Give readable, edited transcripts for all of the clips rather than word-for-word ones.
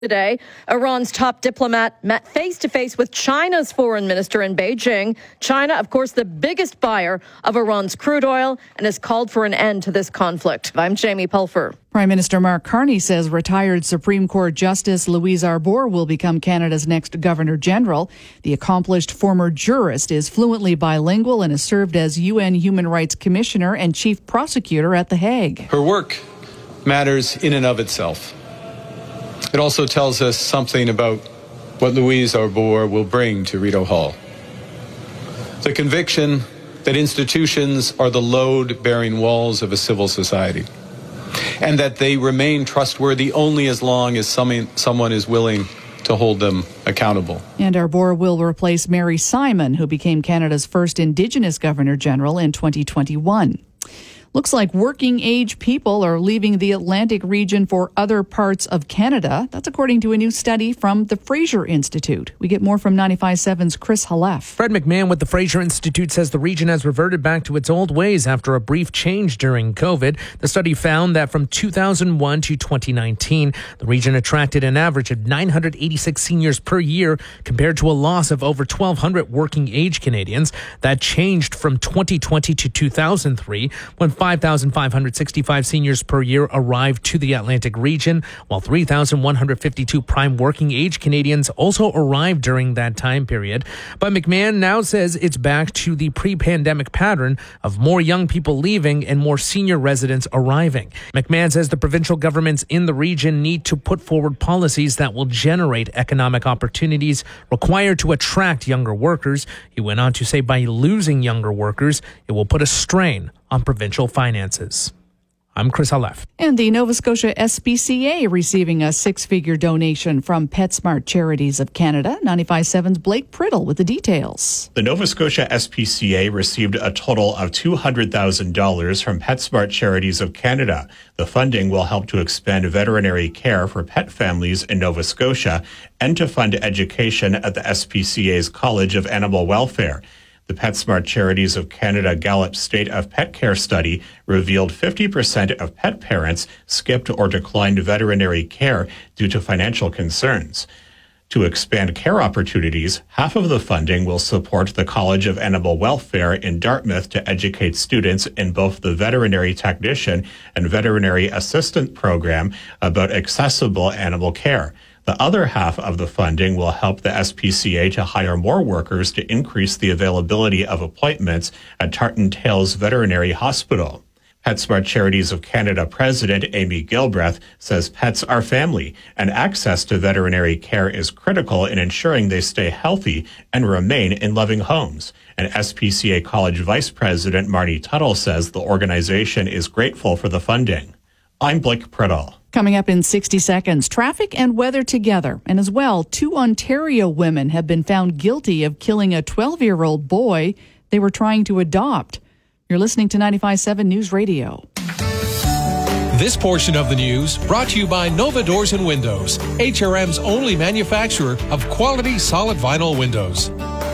Today, Iran's top diplomat met face-to-face with China's foreign minister in Beijing. China, of course, the biggest buyer of Iran's crude oil, and has called for an end to this conflict. I'm Jamie Pulfer. Prime Minister Mark Carney says retired Supreme Court Justice Louise Arbour will become Canada's next Governor-General. The accomplished former jurist is fluently bilingual and has served as UN Human Rights Commissioner and Chief Prosecutor at The Hague. Her work matters in and of itself. It also tells us something about what Louise Arbour will bring to Rideau Hall. The conviction that institutions are the load-bearing walls of a civil society, and that they remain trustworthy only as long as someone is willing to hold them accountable. And Arbour will replace Mary Simon, who became Canada's first Indigenous Governor-General in 2021. Looks like working-age people are leaving the Atlantic region for other parts of Canada. That's according to a new study from the Fraser Institute. We get more from 95.7's Chris Halef. Fred McMahon with the Fraser Institute says the region has reverted back to its old ways after a brief change during COVID. The study found that from 2001 to 2019, the region attracted an average of 986 seniors per year compared to a loss of over 1,200 working-age Canadians. That changed from 2020 to 2003, when 5,565 seniors per year arrived to the Atlantic region, while 3,152 prime working age Canadians also arrived during that time period. But McMahon now says it's back to the pre-pandemic pattern of more young people leaving and more senior residents arriving. McMahon says the provincial governments in the region need to put forward policies that will generate economic opportunities required to attract younger workers. He went on to say by losing younger workers, it will put a strain on provincial finances. I'm Chris Halef. And the Nova Scotia SPCA receiving a six-figure donation from PetSmart Charities of Canada. 95.7's Blake Priddle with the details. The Nova Scotia SPCA received a total of $200,000 from PetSmart Charities of Canada. The funding will help to expand veterinary care for pet families in Nova Scotia and to fund education at the SPCA's College of Animal Welfare. The PetSmart Charities of Canada Gallup State of Pet Care study revealed 50% of pet parents skipped or declined veterinary care due to financial concerns. To expand care opportunities, half of the funding will support the College of Animal Welfare in Dartmouth to educate students in both the veterinary technician and veterinary assistant program about accessible animal care. The other half of the funding will help the SPCA to hire more workers to increase the availability of appointments at Tartan Tales Veterinary Hospital. PetSmart Charities of Canada President Amy Gilbreth says pets are family, and access to veterinary care is critical in ensuring they stay healthy and remain in loving homes. And SPCA College Vice President Marnie Tuttle says the organization is grateful for the funding. I'm Blake Priddle. Coming up in 60 seconds, traffic and weather together. And as well, 2 Ontario women have been found guilty of killing a 12-year-old boy they were trying to adopt. You're listening to 95.7 News Radio. This portion of the news brought to you by Nova Doors and Windows, HRM's only manufacturer of quality solid vinyl windows.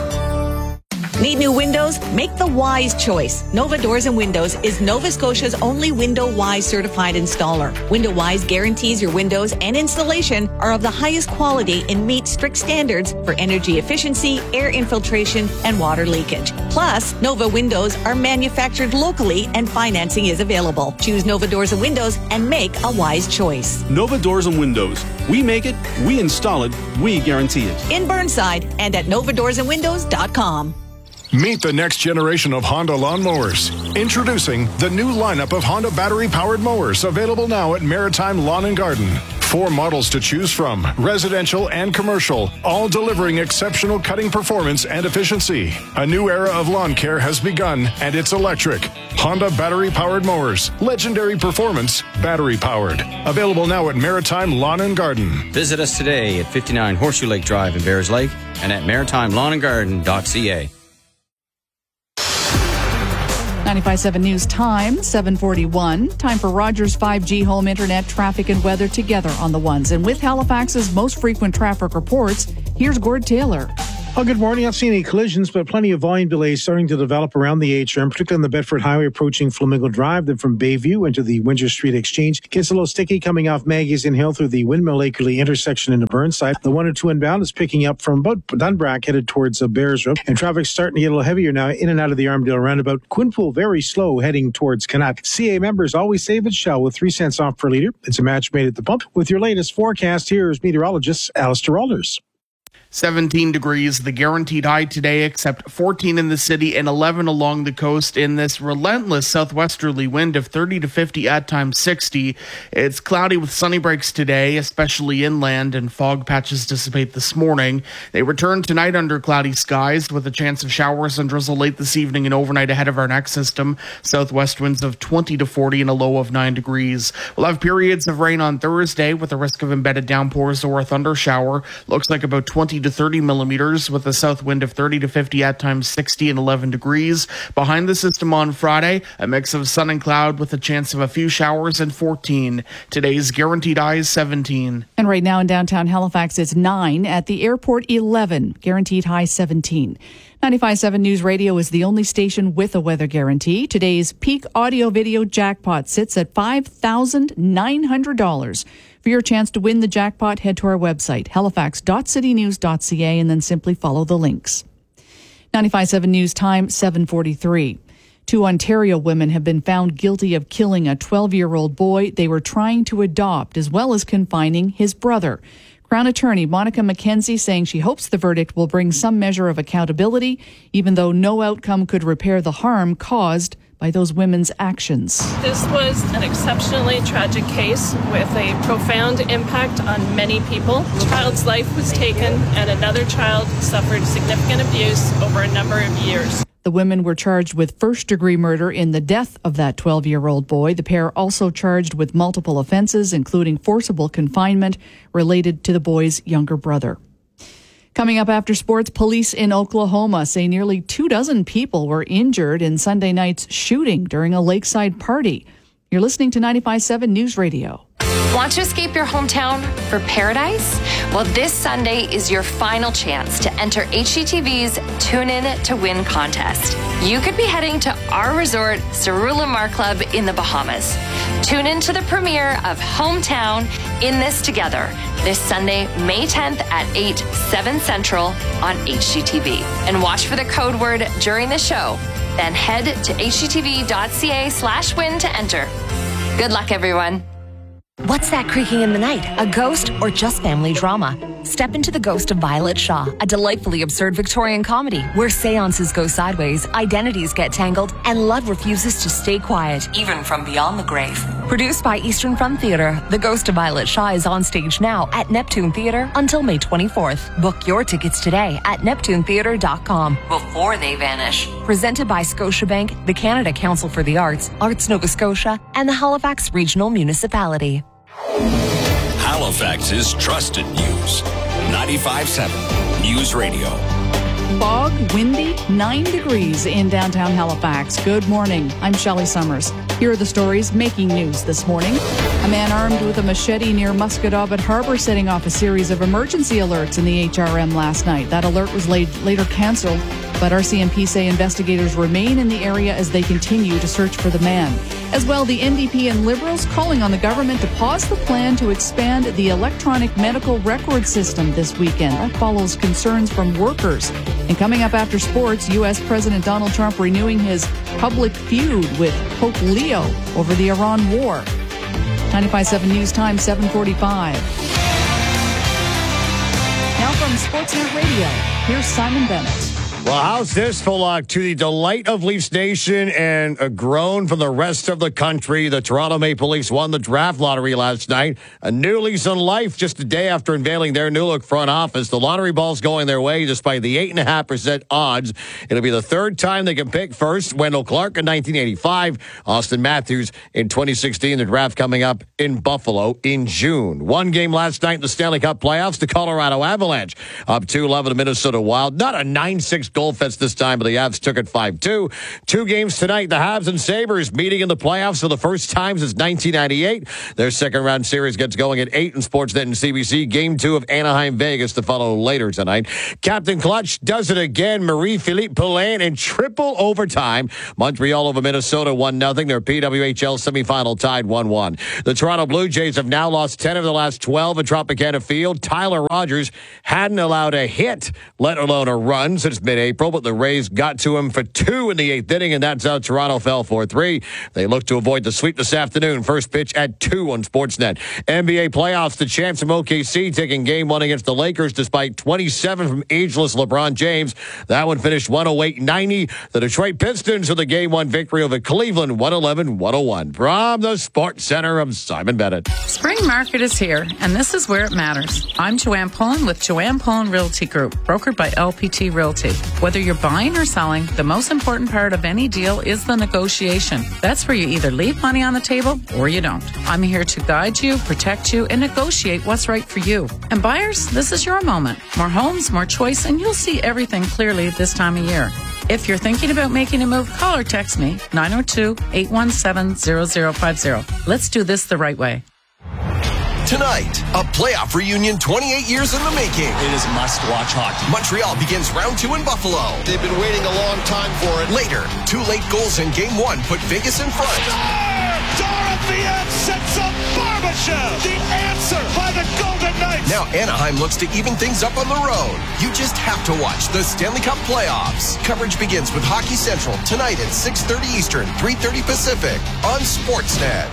Need new windows? Make the wise choice. Nova Doors and Windows is Nova Scotia's only Window Wise certified installer. Window Wise guarantees your windows and installation are of the highest quality and meet strict standards for energy efficiency, air infiltration, and water leakage. Plus, Nova Windows are manufactured locally and financing is available. Choose Nova Doors and Windows and make a wise choice. Nova Doors and Windows. We make it, we install it, we guarantee it. In Burnside and at novadoorsandwindows.com. Meet the next generation of Honda lawnmowers. Introducing the new lineup of Honda battery-powered mowers, available now at Maritime Lawn and Garden. 4 models to choose from, residential and commercial, all delivering exceptional cutting performance and efficiency. A new era of lawn care has begun, and it's electric. Honda battery-powered mowers. Legendary performance, battery-powered. Available now at Maritime Lawn and Garden. Visit us today at 59 Horseshoe Lake Drive in Bears Lake and at maritimelawnandgarden.ca. 95.7 News Time, 7:41. Time for Rogers 5G home internet traffic and weather together on the ones. And with Halifax's most frequent traffic reports, here's Gord Taylor. Well, good morning. Not seeing any collisions, but plenty of volume delays starting to develop around the HRM, particularly on the Bedford Highway approaching Flamingo Drive. Then from Bayview into the Windsor Street Exchange. Gets a little sticky coming off Maggie's in Hill through the Windmill Lakerley intersection into Burnside. The 102 inbound is picking up from about Dunbrack headed towards Bears Road. And traffic's starting to get a little heavier now in and out of the Armadale roundabout. Quinpool very slow heading towards Canat. CA members always save at Shell with 3 cents off per litre. It's a match made at the pump. With your latest forecast, here's meteorologist Alistair Alders. 17 degrees, the guaranteed high today, except 14 in the city and 11 along the coast in this relentless southwesterly wind of 30 to 50, at times 60. It's cloudy with sunny breaks today, especially inland, and fog patches dissipate this morning. They return tonight under cloudy skies with a chance of showers and drizzle late this evening and overnight ahead of our next system. Southwest winds of 20 to 40 and a low of 9 degrees. We'll have periods of rain on Thursday with a risk of embedded downpours or a thunder shower. Looks like about 20 to 30 millimeters with a south wind of 30 to 50, at times 60 and 11 degrees. Behind the system on Friday, a mix of sun and cloud with a chance of a few showers and 14. Today's guaranteed high is 17. And right now in downtown Halifax, it's 9. At the airport, 11. Guaranteed high 17. 95.7 News Radio is the only station with a weather guarantee. Today's peak audio video jackpot sits at $5,900. For your chance to win the jackpot, head to our website, halifax.citynews.ca, and then simply follow the links. 95.7 News Time, 7:43. 2 Ontario women have been found guilty of killing a 12-year-old boy they were trying to adopt, as well as confining his brother. Crown Attorney Monica McKenzie saying she hopes the verdict will bring some measure of accountability, even though no outcome could repair the harm caused by those women's actions. This was an exceptionally tragic case with a profound impact on many people. A child's life was taken and another child suffered significant abuse over a number of years. The women were charged with first-degree murder in the death of that 12-year-old boy. The pair also charged with multiple offenses, including forcible confinement related to the boy's younger brother. Coming up after sports, police in Oklahoma say nearly 24 people were injured in Sunday night's shooting during a lakeside party. You're listening to 95.7 News Radio. Want to escape your hometown for paradise? Well, this Sunday is your final chance to enter HGTV's Tune In to Win contest. You could be heading to our resort, Cerula Mar Club in the Bahamas. Tune in to the premiere of Hometown In This Together this Sunday, May 10th at 8, 7 Central on HGTV. And watch for the code word during the show. Then head to hgtv.ca/win to enter. Good luck, everyone. What's that creaking in the night? A ghost or just family drama? Step into The Ghost of Violet Shaw, a delightfully absurd Victorian comedy where seances go sideways, identities get tangled, and love refuses to stay quiet, even from beyond the grave. Produced by Eastern Front Theatre, The Ghost of Violet Shaw is on stage now at Neptune Theatre until May 24th. Book your tickets today at neptunetheatre.com before they vanish. Presented by Scotiabank, the Canada Council for the Arts, Arts Nova Scotia, and the Halifax Regional Municipality. Halifax's trusted news. 95.7 News Radio. Fog, windy, 9 degrees in downtown Halifax. Good morning. I'm Shelley Summers. Here are the stories making news this morning. A man armed with a machete near Musquodoboit Harbour setting off a series of emergency alerts in the HRM last night. That alert was later cancelled, but RCMP say investigators remain in the area as they continue to search for the man. As well, the NDP and Liberals calling on the government to pause the plan to expand the electronic medical record system this weekend. That follows concerns from workers. And coming up after sports, U.S. President Donald Trump renewing his public feud with Pope Leo over the Iran war. 95.7 News Time, 7:45. Now from Sportsnet Radio, here's Simon Bennett. Well, how's this for luck? To the delight of Leafs Nation and a groan from the rest of the country, the Toronto Maple Leafs won the draft lottery last night. A new lease on life just a day after unveiling their new look front office. The lottery ball's going their way despite the 8.5% odds. It'll be the third time they can pick first. Wendell Clark in 1985, Austin Matthews in 2016. The draft coming up in Buffalo in June. One game last night in the Stanley Cup playoffs, the Colorado Avalanche up 2-11 to Minnesota Wild. Not a 9-6 Lakes Gold Fest this time, but the Avs took it 5-2. 2 games tonight. The Habs and Sabres meeting in the playoffs for the first time since 1998. Their second-round series gets going at 8 in Sportsnet and CBC. Game 2 of Anaheim-Vegas to follow later tonight. Captain Clutch does it again. Marie-Philippe Poulin in triple overtime. Montreal over Minnesota 1-0. Their PWHL semifinal tied 1-1. The Toronto Blue Jays have now lost 10 of the last 12 at Tropicana Field. Tyler Rogers hadn't allowed a hit, let alone a run, since mid-April, but the Rays got to him for 2 in the 8th inning, and that's how Toronto fell 4-3. They look to avoid the sweep this afternoon. First pitch at 2 on Sportsnet. NBA playoffs, the champs from OKC taking game 1 against the Lakers despite 27 from ageless LeBron James. That one finished 108-90. The Detroit Pistons with a game 1 victory over Cleveland, 111-101. From the Sports Center, I'm Simon Bennett. Spring market is here, and this is where it matters. I'm Joanne Pullen with Joanne Pullen Realty Group, brokered by LPT Realty. Whether you're buying or selling, the most important part of any deal is the negotiation. That's where you either leave money on the table or you don't. I'm here to guide you, protect you, and negotiate what's right for you. And buyers, this is your moment. More homes, more choice, and you'll see everything clearly this time of year. If you're thinking about making a move, call or text me, 902-817-0050. Let's do this the right way. Tonight, a playoff reunion 28 years in the making. It is must-watch hockey. Montreal begins round 2 in Buffalo. They've been waiting a long time for it. Later, 2 late goals in Game 1 put Vegas in front. Dorothea sets up Barbashev. The answer by the Golden Knights. Now Anaheim looks to even things up on the road. You just have to watch the Stanley Cup playoffs. Coverage begins with Hockey Central tonight at 6:30 Eastern, 3:30 Pacific on Sportsnet.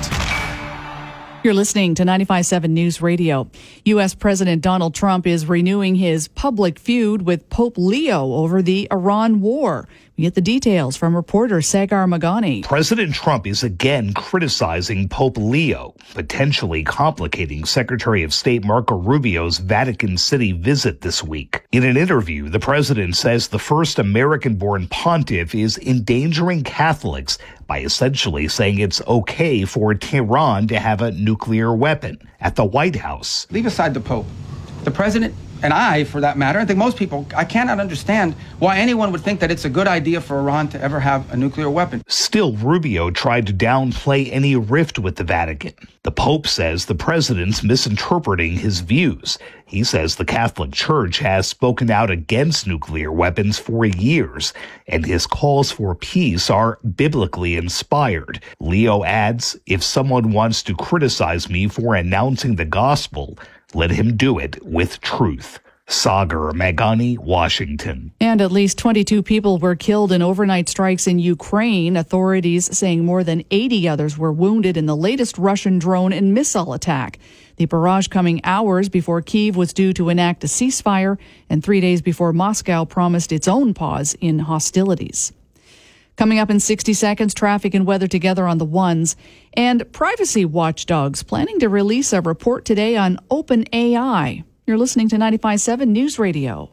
You're listening to 95.7 News Radio. U.S. President Donald Trump is renewing his public feud with Pope Leo over the Iran war. We get the details from reporter Sagar Magani. President Trump is again criticizing Pope Leo, potentially complicating Secretary of State Marco Rubio's Vatican City visit this week. In an interview, the president says the first American-born pontiff is endangering Catholics by essentially saying it's okay for Tehran to have a nuclear weapon. At the White House, leave aside the Pope. The president, and I, for that matter, I think most people, I cannot understand why anyone would think that it's a good idea for Iran to ever have a nuclear weapon. Still, Rubio tried to downplay any rift with the Vatican. The Pope says the president's misinterpreting his views. He says the Catholic Church has spoken out against nuclear weapons for years, and his calls for peace are biblically inspired. Leo adds, if someone wants to criticize me for announcing the gospel, let him do it with truth. Sagar Magani, Washington. And at least 22 people were killed in overnight strikes in Ukraine. Authorities saying more than 80 others were wounded in the latest Russian drone and missile attack. The barrage coming hours before Kyiv was due to enact a ceasefire and 3 days before Moscow promised its own pause in hostilities. Coming up in 60 seconds, traffic and weather together on the ones. And privacy watchdogs planning to release a report today on OpenAI. You're listening to 95.7 News Radio.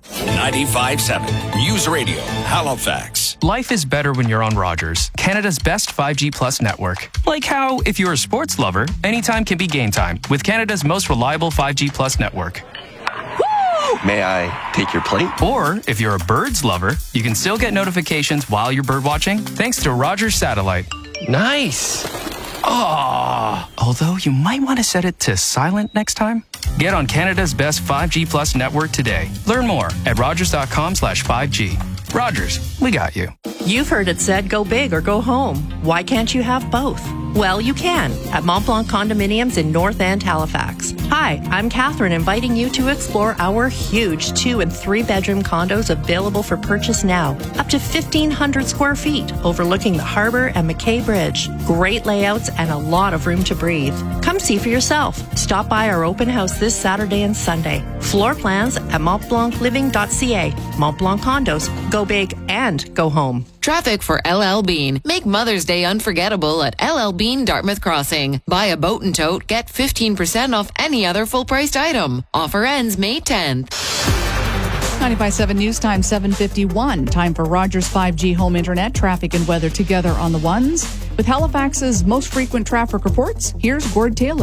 95.7 News Radio, Halifax. Life is better when you're on Rogers, Canada's best 5G Plus network. Like how, if you're a sports lover, anytime can be game time with Canada's most reliable 5G Plus network. May I take your plate? Or, if you're a birds lover, you can still get notifications while you're bird watching thanks to Rogers Satellite. Nice. Oh, although you might want to set it to silent next time. Get on Canada's best 5G Plus network today. Learn more at rogers.com/5G. Rogers, we got you. You've heard it said, go big or go home. Why can't you have both? Well, you can at Mont Blanc Condominiums in North End, Halifax. Hi, I'm Catherine, inviting you to explore our huge 2- and 3-bedroom condos available for purchase now. Up to 1,500 square feet, overlooking the harbor and McKay Bridge. Great layouts and a lot of room to breathe. Come see for yourself. Stop by our open house this Saturday and Sunday. Floor plans at montblancliving.ca. Mont Blanc Condos. Go big and go home. Traffic for LL Bean. Make Mother's Day unforgettable at LL Bean Dartmouth Crossing. Buy a boat and tote, get 15% off any other full-priced item. Offer ends May 10th. 95.7 News Time, 7:51. Time for Rogers 5G home internet, traffic and weather together on the ones. With Halifax's most frequent traffic reports, here's Gord Taylor.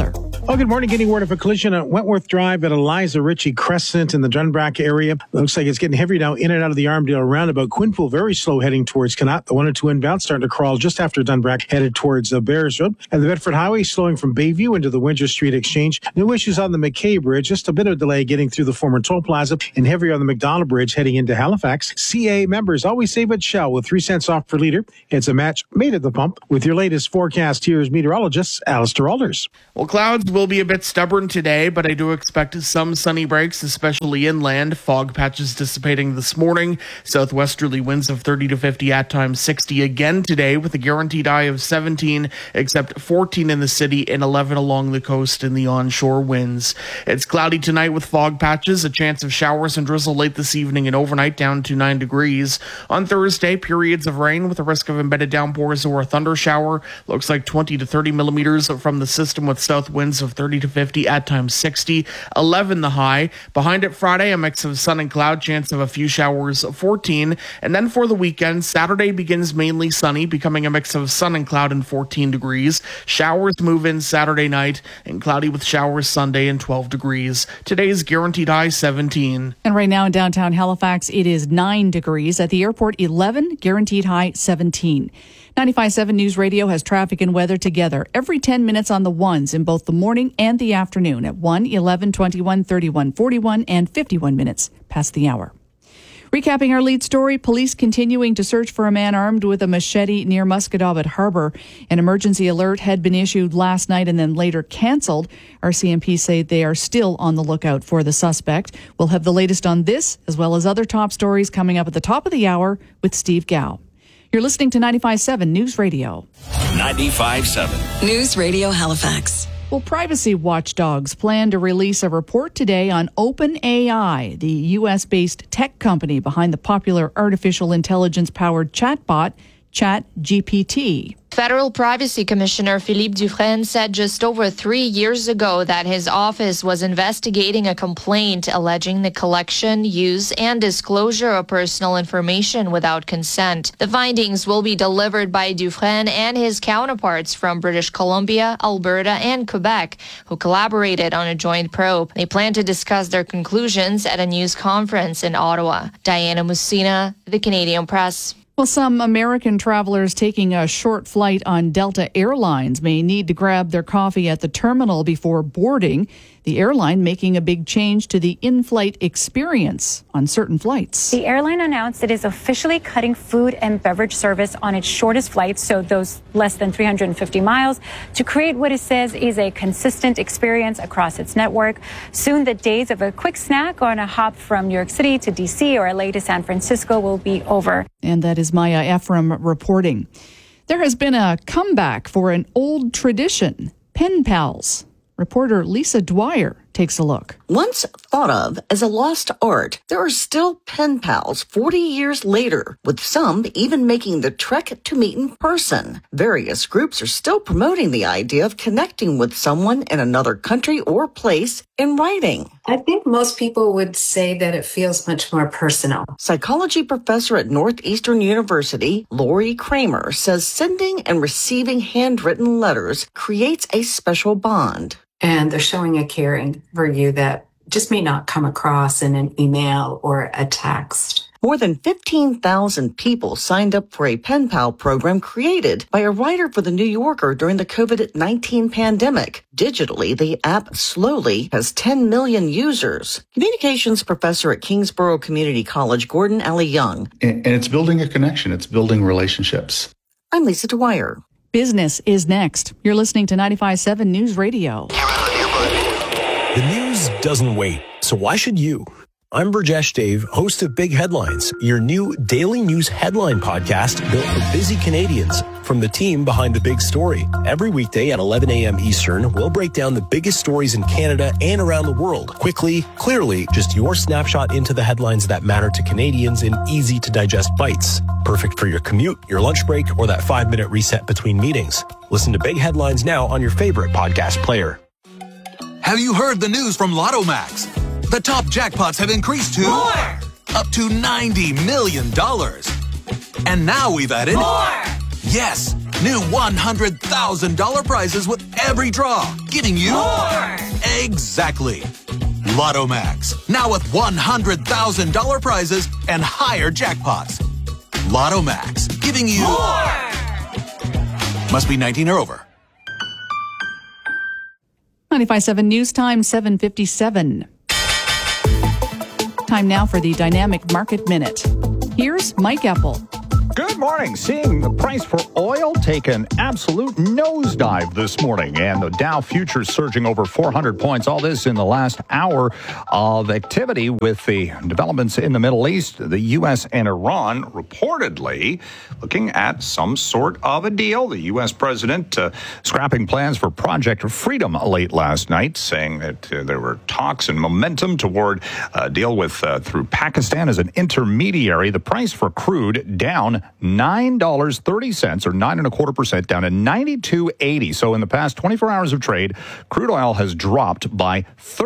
Well, good morning. Getting word of a collision at Wentworth Drive at Eliza Ritchie Crescent in the Dunbrack area. Looks like it's getting heavy now in and out of the Armdale roundabout. Quinpool very slow heading towards Connaught. The 1 and 2 inbound starting to crawl just after Dunbrack headed towards Bears Road. And the Bedford Highway slowing from Bayview into the Windsor Street Exchange. No issues on the McKay Bridge. Just a bit of delay getting through the former toll plaza and heavier on the McDonald Bridge heading into Halifax. CA members always save at Shell with 3 cents off per liter. It's a match made at the pump. With your latest forecast, here's meteorologist Alistair Alders. Well, clouds will be a bit stubborn today, but I do expect some sunny breaks, especially inland. Fog patches dissipating this morning. Southwesterly winds of 30 to 50, at times 60 again today, with a guaranteed high of 17, except 14 in the city and 11 along the coast in the onshore winds. It's cloudy tonight with fog patches, a chance of showers and drizzle late this evening and overnight down to 9 degrees. On Thursday, periods of rain with a risk of embedded downpours or a thunder shower. Looks like 20 to 30 millimeters from the system with south winds of 30 to 50, at times 60, 11 the high. Behind it Friday, a mix of sun and cloud, chance of a few showers, 14. And then for the weekend, Saturday begins mainly sunny, becoming a mix of sun and cloud and 14 degrees. Showers move in Saturday night and cloudy with showers Sunday and 12 degrees. Today's guaranteed high 17. And right now in downtown Halifax, it is 9 degrees. At the airport, 11, guaranteed high 17. 95.7 News Radio has traffic and weather together every 10 minutes on the ones in both the morning and the afternoon at 1, 11, 21, 31, 41, and 51 minutes past the hour. Recapping our lead story, police continuing to search for a man armed with a machete near Musquodoboit Harbor. An emergency alert had been issued last night and then later canceled. RCMP say they are still on the lookout for the suspect. We'll have the latest on this as well as other top stories coming up at the top of the hour with Steve Gow. You're listening to 95.7 News Radio. 95.7 News Radio Halifax. Well, privacy watchdogs plan to release a report today on OpenAI, the U.S.-based tech company behind the popular artificial intelligence-powered chatbot ChatGPT. Federal Privacy Commissioner Philippe Dufresne said just over 3 years ago that his office was investigating a complaint alleging the collection, use, and disclosure of personal information without consent. The findings will be delivered by Dufresne and his counterparts from British Columbia, Alberta, and Quebec, who collaborated on a joint probe. They plan to discuss their conclusions at a news conference in Ottawa. Diana Musina, The Canadian Press. Well, some American travelers taking a short flight on Delta Airlines may need to grab their coffee at the terminal before boarding. The airline making a big change to the in-flight experience on certain flights. The airline announced it is officially cutting food and beverage service on its shortest flights, so those less than 350 miles, to create what it says is a consistent experience across its network. Soon, the days of a quick snack on a hop from New York City to D.C. or LA to San Francisco will be over. And that is Maya Ephraim reporting. There has been a comeback for an old tradition, pen pals. Reporter Lisa Dwyer takes a look. Once thought of as a lost art, there are still pen pals 40 years later, with some even making the trek to meet in person. Various groups are still promoting the idea of connecting with someone in another country or place in writing. I think most people would say that it feels much more personal. Psychology professor at Northeastern University, Lori Kramer, says sending and receiving handwritten letters creates a special bond. And they're showing a caring for you that just may not come across in an email or a text. More than 15,000 people signed up for a pen pal program created by a writer for The New Yorker during the COVID-19 pandemic. Digitally, the app slowly has 10 million users. Communications professor at Kingsborough Community College, Gordon Alley Young. And it's building a connection. It's building relationships. I'm Lisa Dwyer. Business is next. You're listening to 95.7 News Radio. The news doesn't wait, so why should you? I'm Burjesh Dave, host of Big Headlines, your new daily news headline podcast built for busy Canadians from the team behind the big story. Every weekday at 11 a.m. Eastern, we'll break down the biggest stories in Canada and around the world. Quickly, clearly, just your snapshot into the headlines that matter to Canadians in easy-to-digest bites. Perfect for your commute, your lunch break, or that 5-minute reset between meetings. Listen to Big Headlines now on your favorite podcast player. Have you heard the news from Lotto Max? The top jackpots have increased to more! Up to $90 million. And now we've added more! Yes, New $100,000 prizes with every draw, giving you more. Exactly. Lotto Max, now with $100,000 prizes and higher jackpots. Lotto Max, giving you more. Must be 19 or over. 95.7 News Time, 7:57. Time now for the Dynamic Market Minute. Here's Mike Epple. Good morning. Seeing the price for oil take an absolute nosedive this morning, and the Dow futures surging over 400 points. All this in the last hour of activity with the developments in the Middle East. The U.S. and Iran reportedly looking at some sort of a deal. The U.S. president scrapping plans for Project Freedom late last night, saying that there were talks and momentum toward a deal with through Pakistan as an intermediary. The price for crude down $9.30 or 9.25% down to $92.80. So in the past 24 hours of trade, crude oil has dropped by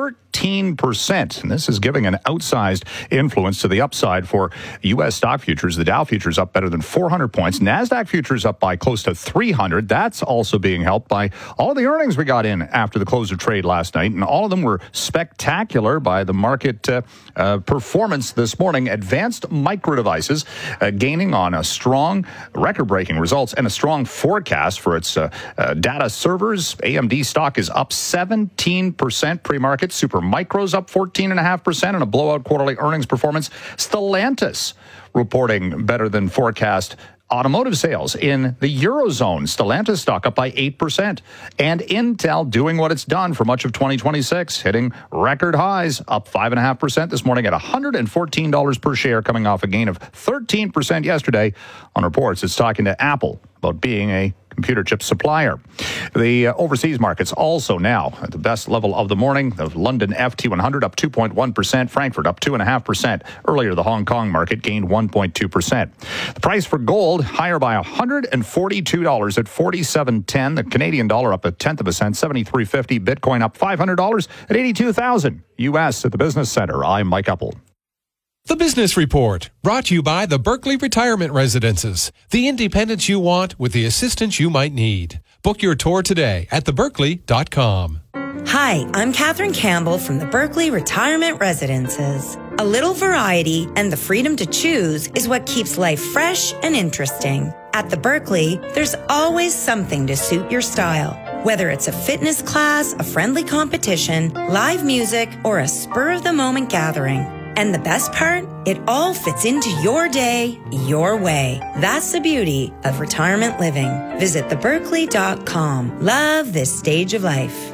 13%. And this is giving an outsized influence to the upside for U.S. stock futures. The Dow futures up better than 400 points. NASDAQ futures up by close to 300. That's also being helped by all the earnings we got in after the close of trade last night. And all of them were spectacular by the market performance this morning. Advanced Micro Devices gaining on a strong record-breaking results and a strong forecast for its data servers. AMD stock is up 17% pre-market. Supermicro's up 14.5% and a blowout quarterly earnings performance. Stellantis reporting better than forecast automotive sales in the Eurozone. Stellantis stock up by 8%. And Intel doing what it's done for much of 2026, hitting record highs, up 5.5% this morning at $114 per share, coming off a gain of 13% yesterday. On reports, it's talking to Apple about being a computer chip supplier. The overseas markets also now at the best level of the morning. The London FT100 up 2.1%, Frankfurt up 2.5%. Earlier, the Hong Kong market gained 1.2%. The price for gold higher by $142 at $47.10. The Canadian dollar up a tenth of a cent, $73.50. Bitcoin up $500 at $82,000. U.S. at the Business Center. I'm Mike Epple. The Business Report, brought to you by the Berkeley Retirement Residences. The independence you want with the assistance you might need. Book your tour today at theberkeley.com. Hi, I'm Katherine Campbell from the Berkeley Retirement Residences. A little variety and the freedom to choose is what keeps life fresh and interesting. At the Berkeley, there's always something to suit your style. Whether it's a fitness class, a friendly competition, live music, or a spur-of-the-moment gathering. And the best part? It all fits into your day, your way. That's the beauty of retirement living. Visit theberkeley.com. Love this stage of life.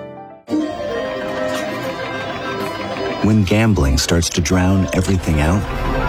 When gambling starts to drown everything out,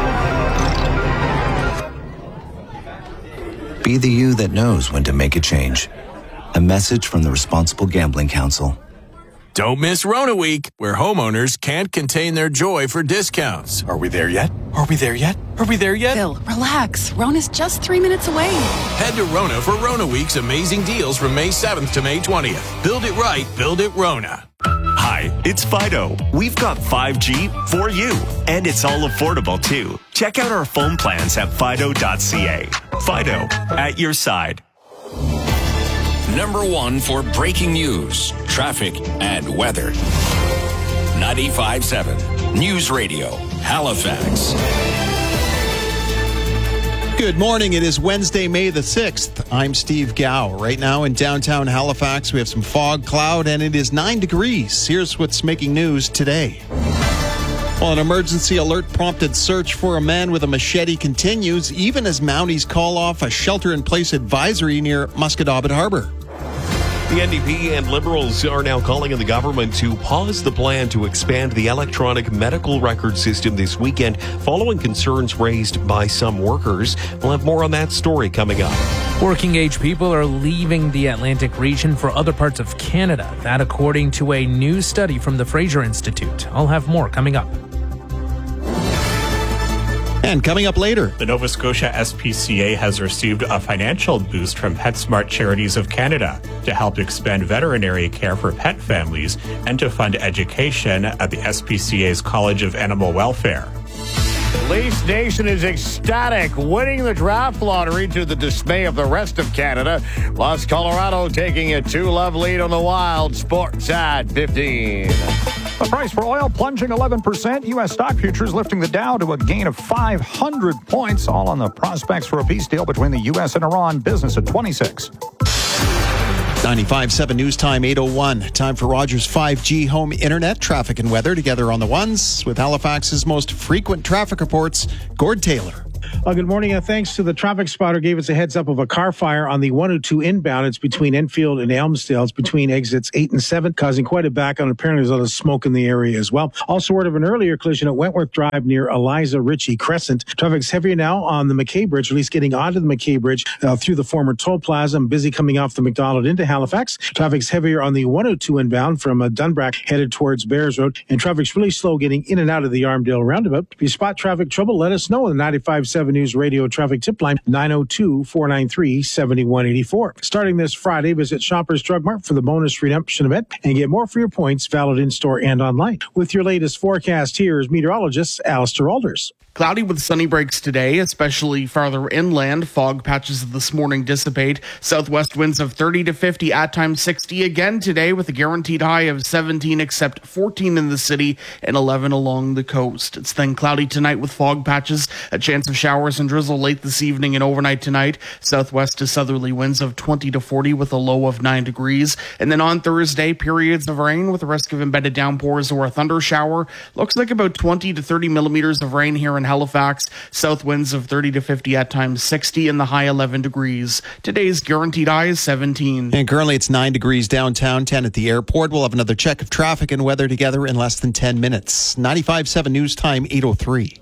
be the you that knows when to make a change. A message from the Responsible Gambling Council. Don't miss Rona Week, where homeowners can't contain their joy for discounts. Are we there yet? Are we there yet? Are we there yet? Bill, relax. Rona's just 3 minutes away. Head to Rona for Rona Week's amazing deals from May 7th to May 20th. Build it right, build it Rona. Hi, it's Fido. We've got 5G for you, and it's all affordable too. Check out our phone plans at fido.ca. Fido, at your side. Number one for breaking news, traffic, and weather. 95.7 News Radio, Halifax. Good morning. It is Wednesday, May the 6th. I'm Steve Gow. Right now in downtown Halifax, we have some fog, cloud, and it is 9 degrees. Here's what's making news today. Well, an emergency alert prompted search for a man with a machete continues, even as Mounties call off a shelter-in-place advisory near Musquodoboit Harbor. The NDP and Liberals are now calling on the government to pause the plan to expand the electronic medical record system this weekend following concerns raised by some workers. We'll have more on that story coming up. Working-age people are leaving the Atlantic region for other parts of Canada. That according to a new study from the Fraser Institute. I'll have more coming up. And coming up later, the Nova Scotia SPCA has received a financial boost from PetSmart Charities of Canada to help expand veterinary care for pet families and to fund education at the SPCA's College of Animal Welfare. Leafs Nation is ecstatic, winning the draft lottery to the dismay of the rest of Canada. Plus, Colorado taking a 2-love lead on the Wild. Sports at 15. The price for oil plunging 11%. U.S. stock futures lifting the Dow to a gain of 500 points, all on the prospects for a peace deal between the U.S. and Iran. Business at 26. 95.7 News Time, 8:01. Time for Rogers 5G home internet traffic and weather together on the ones with Halifax's most frequent traffic reports. Gord Taylor. Good morning. Thanks to the traffic spotter gave us a heads up of a car fire on the 102 inbound. It's between Enfield and Elmsdale. It's between exits 8 and 7, causing quite a back on. Apparently, there's a lot of smoke in the area as well. Also, word of an earlier collision at Wentworth Drive near Eliza Ritchie Crescent. Traffic's heavier now on the McKay Bridge, at least getting onto the McKay Bridge through the former toll plaza. I'm busy coming off the McDonald into Halifax. Traffic's heavier on the 102 inbound from Dunbrack headed towards Bears Road. And traffic's really slow getting in and out of the Armdale roundabout. If you spot traffic trouble, let us know on the 95.7 News Radio traffic tip line 902-493-7184. Starting this Friday, visit Shoppers Drug Mart for the bonus redemption event and get more for your points valid in-store and online. With your latest forecast, here is meteorologist Alistair Alders. Cloudy with sunny breaks today, especially farther inland. Fog patches this morning dissipate. Southwest winds of 30 to 50, at times 60 again today, with a guaranteed high of 17, except 14 in the city and 11 along the coast. It's then cloudy tonight with fog patches, a chance of showers and drizzle late this evening and overnight tonight. Southwest to southerly winds of 20 to 40 with a low of 9 degrees. And then on Thursday, periods of rain with a risk of embedded downpours or a thunder shower. Looks like about 20 to 30 millimeters of rain here in Halifax. South winds of 30 to 50, at times 60, and the high 11 degrees. Today's guaranteed high is 17. And currently it's 9 degrees downtown, 10 at the airport. We'll have another check of traffic and weather together in less than 10 minutes. 95.7 News Time, 8:03.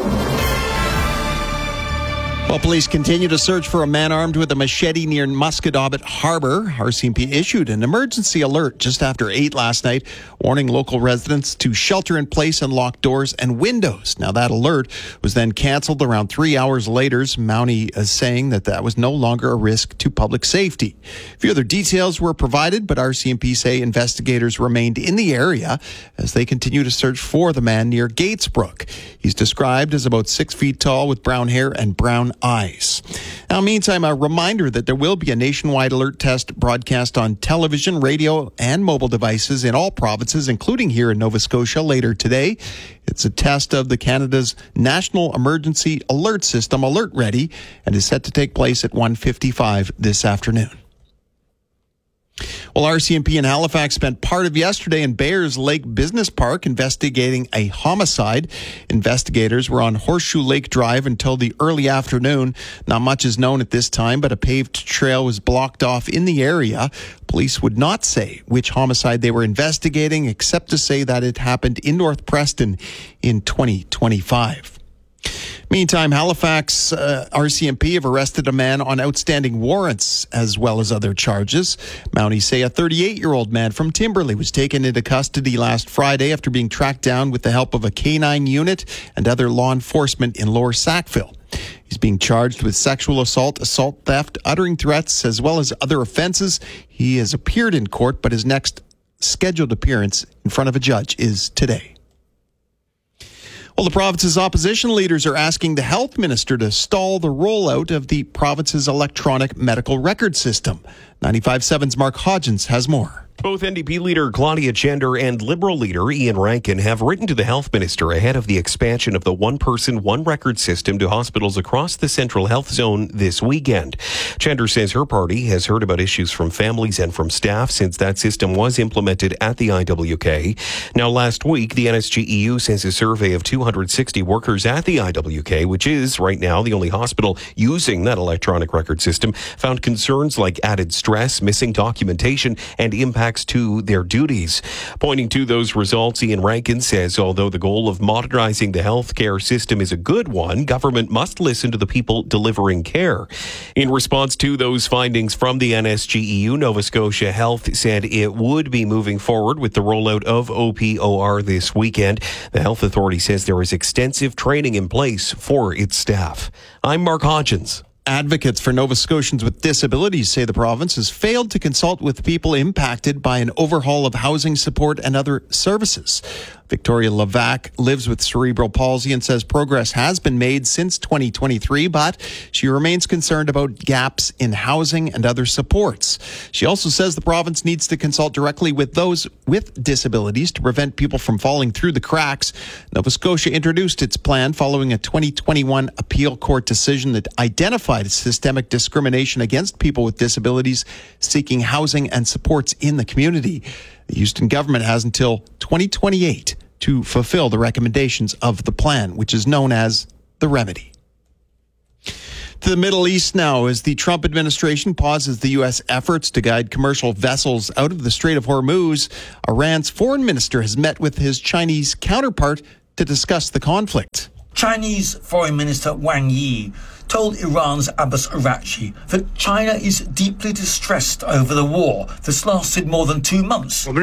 Well, police continue to search for a man armed with a machete near Musquodoboit Harbor. RCMP issued an emergency alert just after 8 last night, warning local residents to shelter in place and lock doors and windows. Now, that alert was then canceled around 3 hours later. Mountie is saying that was no longer a risk to public safety. A few other details were provided, but RCMP say investigators remained in the area as they continue to search for the man near Gatesbrook. He's described as about 6 feet tall with brown hair and brown eyes. Now, meantime, a reminder that there will be a nationwide alert test broadcast on television, radio, and mobile devices in all provinces, including here in Nova Scotia later today. It's a test of the Canada's National Emergency Alert System, Alert Ready, and is set to take place at 1:55 this afternoon. Well, RCMP in Halifax spent part of yesterday in Bayers Lake Business Park investigating a homicide. Investigators were on Horseshoe Lake Drive until the early afternoon. Not much is known at this time, but a paved trail was blocked off in the area. Police would not say which homicide they were investigating, except to say that it happened in North Preston in 2025. Meantime, Halifax RCMP have arrested a man on outstanding warrants as well as other charges. Mounties say a 38-year-old man from Timberley was taken into custody last Friday after being tracked down with the help of a K-9 unit and other law enforcement in Lower Sackville. He's being charged with sexual assault, assault theft, uttering threats, as well as other offenses. He has appeared in court, but his next scheduled appearance in front of a judge is today. Well, the province's opposition leaders are asking the health minister to stall the rollout of the province's electronic medical record system. 95.7's Mark Hodgins has more. Both NDP leader Claudia Chender and Liberal leader Ian Rankin have written to the health minister ahead of the expansion of the one-person, one-record system to hospitals across the Central Health Zone this weekend. Chender says her party has heard about issues from families and from staff since that system was implemented at the IWK. Now, last week, the NSGEU says a survey of 260 workers at the IWK, which is right now the only hospital using that electronic record system, found concerns like added stress, missing documentation, and impacts to their duties. Pointing to those results, Ian Rankin says although the goal of modernizing the healthcare system is a good one, government must listen to the people delivering care. In response to those findings from the NSGEU, Nova Scotia Health said it would be moving forward with the rollout of OPOR this weekend. The health authority says there is extensive training in place for its staff. I'm Mark Hodgins. Advocates for Nova Scotians with disabilities say the province has failed to consult with people impacted by an overhaul of housing support and other services. Victoria Levac lives with cerebral palsy and says progress has been made since 2023, but she remains concerned about gaps in housing and other supports. She also says the province needs to consult directly with those with disabilities to prevent people from falling through the cracks. Nova Scotia introduced its plan following a 2021 appeal court decision that identified systemic discrimination against people with disabilities seeking housing and supports in the community. The Houston government has until 2028 to fulfill the recommendations of the plan, which is known as the Remedy. To the Middle East now, as the Trump administration pauses the U.S. efforts to guide commercial vessels out of the Strait of Hormuz, Iran's foreign minister has met with his Chinese counterpart to discuss the conflict. Chinese Foreign Minister Wang Yi told Iran's Abbas Araghchi that China is deeply distressed over the war that's lasted more than 2 months. In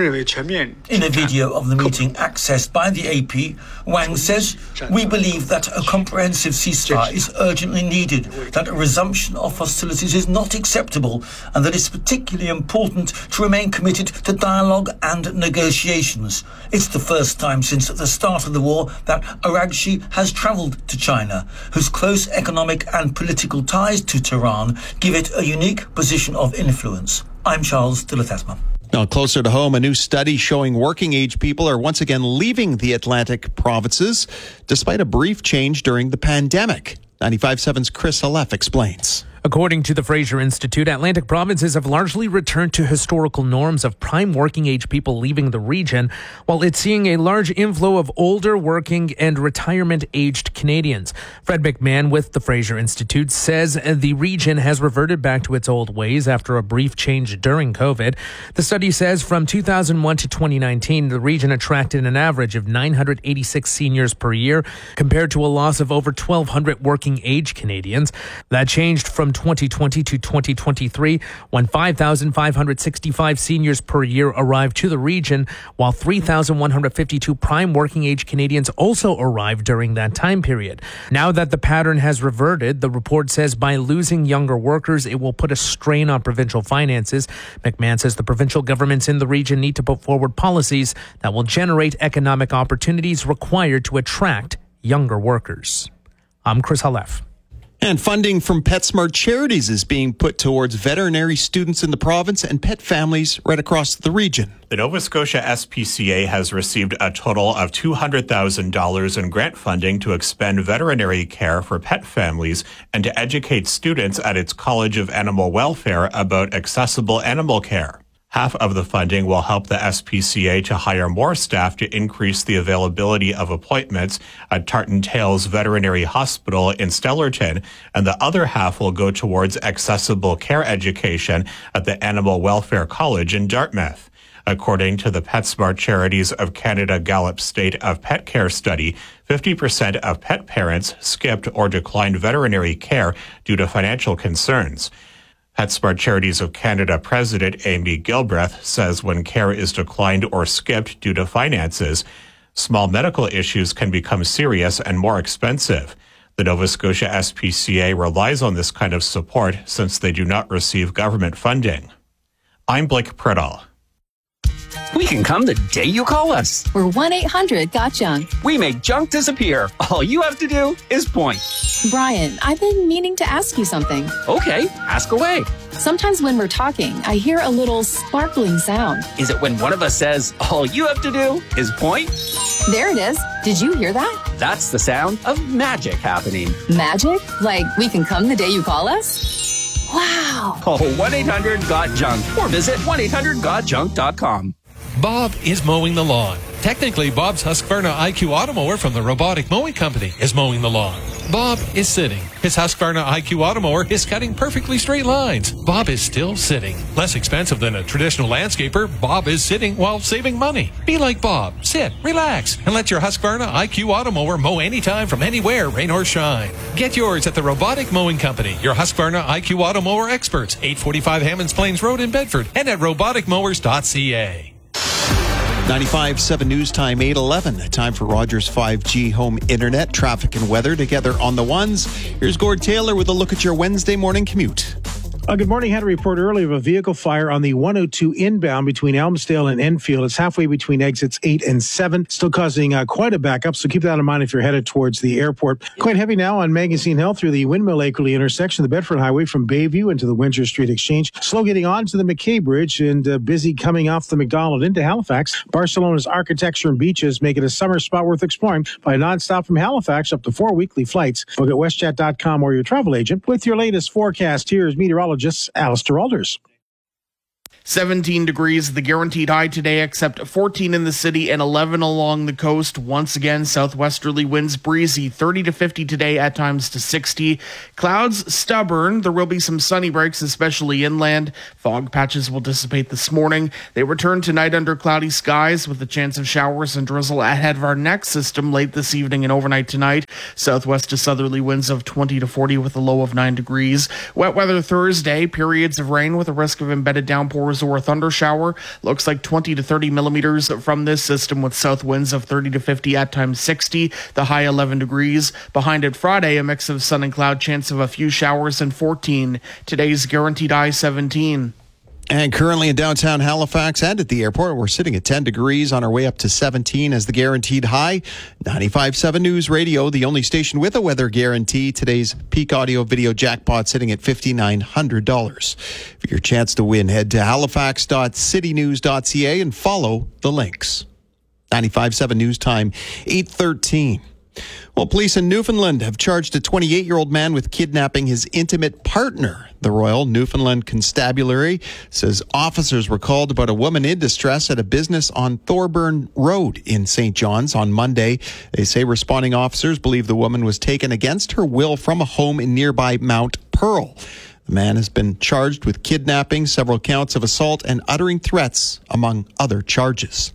a video of the meeting accessed by the AP, Wang says, "We believe that a comprehensive ceasefire is urgently needed, that a resumption of hostilities is not acceptable, and that it's particularly important to remain committed to dialogue and negotiations." It's the first time since the start of the war that Araghchi has travelled to China, whose close economic and political ties to Tehran give it a unique position of influence. I'm Charles de la Tasman. Now, closer to home, a new study showing working-age people are once again leaving the Atlantic provinces, despite a brief change during the pandemic. 95.7's Chris Aleph explains. According to the Fraser Institute, Atlantic provinces have largely returned to historical norms of prime working age people leaving the region, while it's seeing a large inflow of older working and retirement-aged Canadians. Fred McMahon with the Fraser Institute says the region has reverted back to its old ways after a brief change during COVID. The study says from 2001 to 2019, the region attracted an average of 986 seniors per year, compared to a loss of over 1,200 working age Canadians. That changed from 2020 to 2023, when 5,565 seniors per year arrived to the region, while 3,152 prime working age Canadians also arrived during that time period. Now that the pattern has reverted, the report says by losing younger workers, it will put a strain on provincial finances. McMahon says the provincial governments in the region need to put forward policies that will generate economic opportunities required to attract younger workers. I'm Chris Aleph. And funding from PetSmart Charities is being put towards veterinary students in the province and pet families right across the region. The Nova Scotia SPCA has received a total of $200,000 in grant funding to expand veterinary care for pet families and to educate students at its College of Animal Welfare about accessible animal care. Half of the funding will help the SPCA to hire more staff to increase the availability of appointments at Tartan Tales Veterinary Hospital in Stellarton, and the other half will go towards accessible care education at the Animal Welfare College in Dartmouth. According to the PetSmart Charities of Canada Gallup State of Pet Care study, 50% of pet parents skipped or declined veterinary care due to financial concerns. PetSmart Charities of Canada President Amy Gilbreth says when care is declined or skipped due to finances, small medical issues can become serious and more expensive. The Nova Scotia SPCA relies on this kind of support since they do not receive government funding. I'm Blake Priddle. We can come the day you call us. We're 1-800-GOT-JUNK. We make junk disappear. All you have to do is point. Brian, I've been meaning to ask you something. Okay, ask away. Sometimes when we're talking, I hear a little sparkling sound. Is it when one of us says, all you have to do is point? There it is. Did you hear that? That's the sound of magic happening. Magic? Like we can come the day you call us? Wow. Call 1-800-GOT-JUNK or visit 1-800-GOT-JUNK.com. Bob is mowing the lawn. Technically, Bob's Husqvarna IQ Automower from the Robotic Mowing Company is mowing the lawn. Bob is sitting. His Husqvarna IQ Automower is cutting perfectly straight lines. Bob is still sitting. Less expensive than a traditional landscaper, Bob is sitting while saving money. Be like Bob. Sit, relax, and let your Husqvarna IQ Automower mow anytime from anywhere, rain or shine. Get yours at the Robotic Mowing Company, your Husqvarna IQ Automower experts, 845 Hammonds Plains Road in Bedford, and at roboticmowers.ca. 95.7 News Time, 8:11. Time for Rogers 5G Home Internet, traffic and weather together on the ones. Here's Gord Taylor with a look at your Wednesday morning commute. Good morning. Had a report earlier of a vehicle fire on the 102 inbound between Elmsdale and Enfield. It's halfway between exits 8 and 7, still causing quite a backup. So keep that in mind if you're headed towards the airport. Quite heavy now on Magazine Hill through the Windmill Akerley intersection, the Bedford Highway from Bayview into the Windsor Street Exchange. Slow getting on to the McKay Bridge and busy coming off the McDonald into Halifax. Barcelona's architecture and beaches make it a summer spot worth exploring by nonstop from Halifax up to 4 weekly flights. Book at WestJet.com or your travel agent. With your latest forecast, here's meteorologist Alistair Alders. 17 degrees, the guaranteed high today, except 14 in the city and 11 along the coast. Once again, southwesterly winds breezy, 30 to 50 today, at times to 60. Clouds stubborn. There will be some sunny breaks, especially inland. Fog patches will dissipate this morning. They return tonight under cloudy skies with a chance of showers and drizzle ahead of our next system late this evening and overnight tonight. Southwest to southerly winds of 20 to 40 with a low of 9 degrees. Wet weather Thursday, periods of rain with a risk of embedded downpours or a thunder shower. Looks like 20 to 30 millimeters from this system with south winds of 30 to 50, at times 60, the high 11 degrees. Behind it Friday, a mix of sun and cloud, chance of a few showers, and 14. Today's guaranteed high 17. And currently in downtown Halifax and at the airport, we're sitting at 10 degrees on our way up to 17 as the guaranteed high. 95.7 News Radio, the only station with a weather guarantee. Today's peak audio video jackpot sitting at $5,900. For your chance to win, head to halifax.citynews.ca and follow the links. 95.7 News Time, 8:13. Well, police in Newfoundland have charged a 28-year-old man with kidnapping his intimate partner. The Royal Newfoundland Constabulary says officers were called about a woman in distress at a business on Thorburn Road in St. John's on Monday. They say responding officers believe the woman was taken against her will from a home in nearby Mount Pearl. The man has been charged with kidnapping, several counts of assault, and uttering threats, among other charges.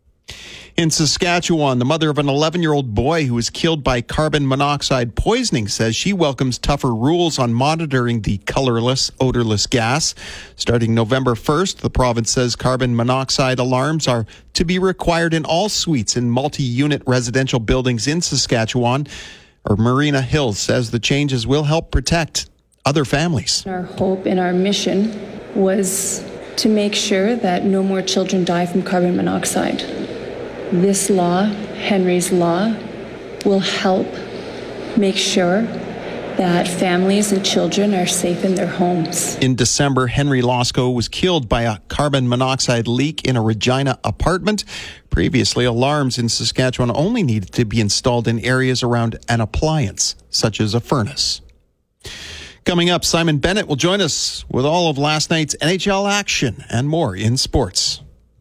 In Saskatchewan, the mother of an 11-year-old boy who was killed by carbon monoxide poisoning says she welcomes tougher rules on monitoring the colorless, odorless gas. Starting November 1st, the province says carbon monoxide alarms are to be required in all suites in multi-unit residential buildings in Saskatchewan. Marina Hills says the changes will help protect other families. Our hope and our mission was to make sure that no more children die from carbon monoxide. This law, Henry's Law, will help make sure that families and children are safe in their homes. In December, Henry Losco was killed by a carbon monoxide leak in a Regina apartment. Previously, alarms in Saskatchewan only needed to be installed in areas around an appliance, such as a furnace. Coming up, Simon Bennett will join us with all of last night's NHL action and more in sports.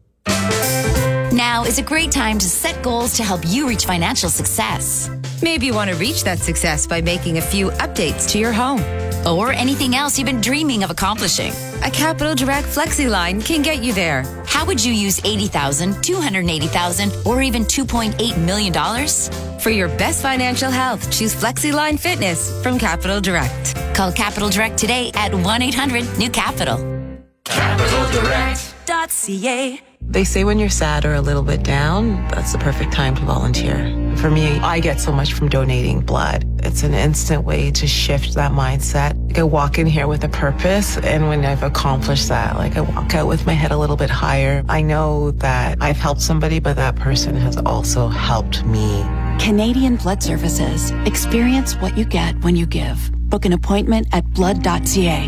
Now is a great time to set goals to help you reach financial success. Maybe you want to reach that success by making a few updates to your home. Or anything else you've been dreaming of accomplishing. A Capital Direct FlexiLine can get you there. How would you use $80,000, $280,000, or even $2.8 million? For your best financial health, choose FlexiLine Fitness from Capital Direct. Call Capital Direct today at 1-800-NEW-CAPITAL. CapitalDirect.ca. They say when you're sad or a little bit down, that's the perfect time to volunteer. For me, I get so much from donating blood. It's an instant way to shift that mindset. I walk in here with a purpose, and when I've accomplished that, I walk out with my head a little bit higher. I know that I've helped somebody, but that person has also helped me. Canadian Blood Services. Experience what you get when you give. Book an appointment at blood.ca.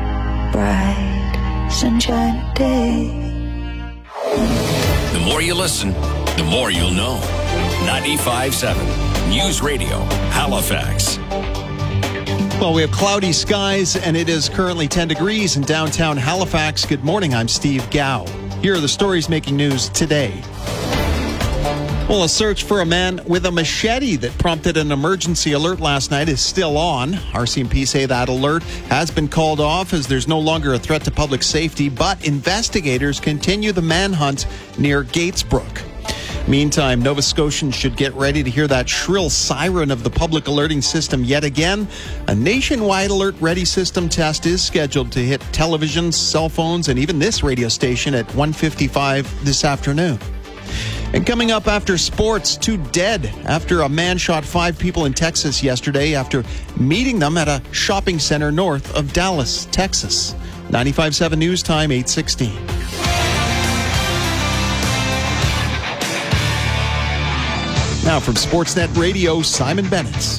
Bright sunshine day. The more you listen, the more you'll know. 95.7 News Radio, Halifax. Well, we have cloudy skies, and it is currently 10 degrees in downtown Halifax. Good morning, I'm Steve Gao. Here are the stories making news today. Well, a search for a man with a machete that prompted an emergency alert last night is still on. RCMP say that alert has been called off as there's no longer a threat to public safety, but investigators continue the manhunt near Gatesbrook. Meantime, Nova Scotians should get ready to hear that shrill siren of the public alerting system yet again. A nationwide alert ready system test is scheduled to hit televisions, cell phones, and even this radio station at 1:55 this afternoon. And coming up after sports, 2 dead after a man shot 5 people in Texas yesterday after meeting them at a shopping center north of Dallas, Texas. 95.7 News Time, 8:16. Now from Sportsnet Radio, Simon Bennett.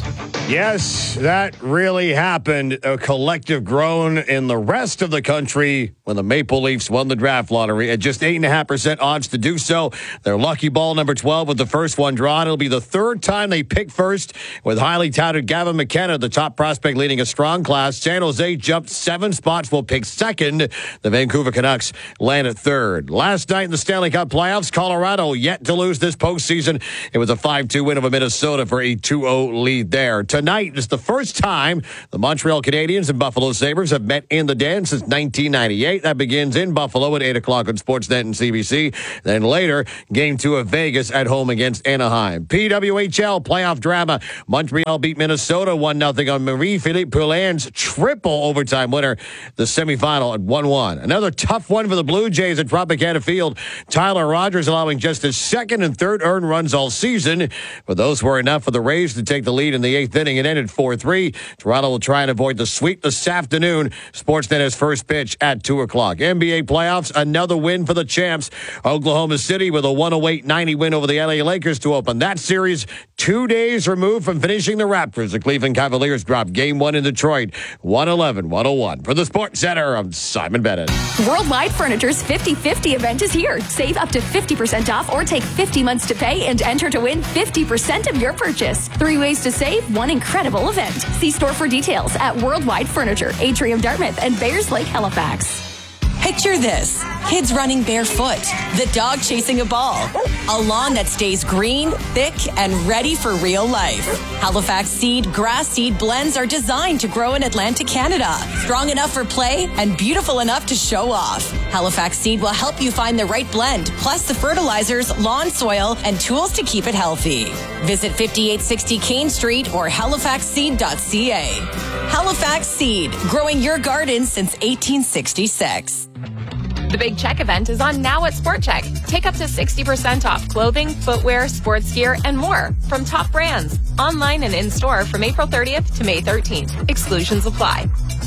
Yes, that really happened. A collective groan in the rest of the country when the Maple Leafs won the draft lottery at just 8.5% odds to do so. Their lucky ball number 12 with the first one drawn. It'll be the 3rd time they pick first with highly touted Gavin McKenna, the top prospect leading a strong class. San Jose jumped 7 spots, will pick 2nd. The Vancouver Canucks land at 3rd. Last night in the Stanley Cup playoffs, Colorado yet to lose this postseason. It was a 5-2 win over Minnesota for a 2-0 lead there. Tonight is the first time the Montreal Canadiens and Buffalo Sabres have met in the Den since 1998. That begins in Buffalo at 8 o'clock on Sportsnet and CBC. Then later, Game 2 of Vegas at home against Anaheim. PWHL playoff drama. Montreal beat Minnesota 1-0 on Marie-Philippe Poulin's triple overtime winner. The semifinal at 1-1. Another tough one for the Blue Jays at Tropicana Field. Tyler Rogers allowing just his 2nd and 3rd earned runs all season, but those were enough for the Rays to take the lead in the 8th inning. It ended 4-3. Toronto will try and avoid the sweep this afternoon. Sportsnet has first pitch at 2 o'clock. NBA playoffs, another win for the champs. Oklahoma City with a 108-90 win over the LA Lakers to open that series. 2 days removed from finishing the Raptors. The Cleveland Cavaliers dropped Game 1 in Detroit, 111-101. For the Sports Center, I'm Simon Bennett. Worldwide Furniture's 50/50 event is here. Save up to 50% off or take 50 months to pay and enter to win 50% of your purchase. 3 ways to save, one incredible event. See store for details at Worldwide Furniture, Atrium Dartmouth, and Bayers Lake Halifax. Picture this. Kids running barefoot, the dog chasing a ball, a lawn that stays green, thick, and ready for real life. Halifax Seed grass seed blends are designed to grow in Atlantic Canada, strong enough for play and beautiful enough to show off. Halifax Seed will help you find the right blend, plus the fertilizers, lawn soil, and tools to keep it healthy. Visit 5860 Kane Street or halifaxseed.ca. Halifax Seed, growing your garden since 1866. The Big Check event is on now at Sport Check. Take up to 60% off clothing, footwear, sports gear, and more from top brands. Online and in-store from April 30th to May 13th. Exclusions apply.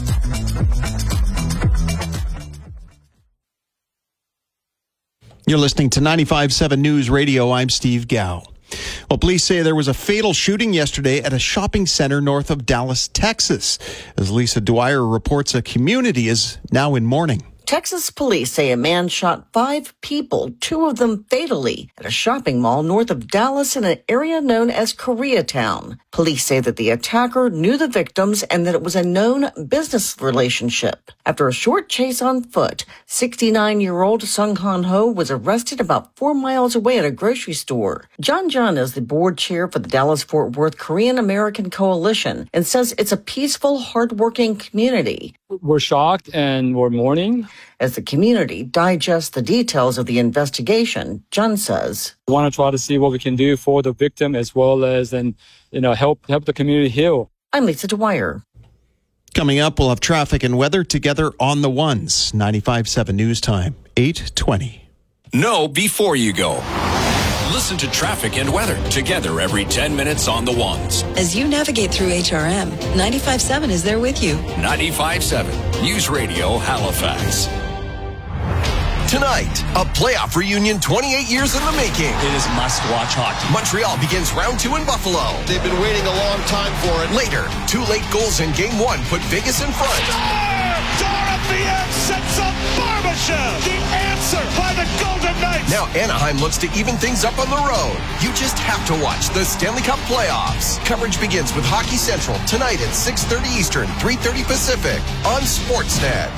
You're listening to 95.7 News Radio. I'm Steve Gow. Well, police say there was a fatal shooting yesterday at a shopping center north of Dallas, Texas. As Lisa Dwyer reports, a community is now in mourning. Texas police say a man shot 5 people, 2 of them fatally, at a shopping mall north of Dallas in an area known as Koreatown. Police say that the attacker knew the victims and that it was a known business relationship. After a short chase on foot, 69-year-old Sung Han Ho was arrested about 4 miles away at a grocery store. John John is the board chair for the Dallas-Fort Worth Korean American Coalition and says it's a peaceful, hardworking community. We're shocked and we're mourning. As the community digests the details of the investigation, John says, we want to try to see what we can do for the victim as well as help the community heal. I'm Lisa Dwyer. Coming up, we'll have traffic and weather together on the ones. 95.7 News Time, 8:20. Know before you go. Listen to traffic and weather together every 10 minutes on the ones. As you navigate through HRM, 95.7 is there with you. 95.7 News Radio Halifax. Tonight, a playoff reunion 28 years in the making. It is must-watch hockey. Montreal begins round 2 in Buffalo. They've been waiting a long time for it. Later, 2 late goals in Game 1 put Vegas in front. Dorofeev sets up Barbashev. The answer by the Golden Knights. Now Anaheim looks to even things up on the road. You just have to watch the Stanley Cup playoffs. Coverage begins with Hockey Central tonight at 6:30 Eastern, 3:30 Pacific on Sportsnet.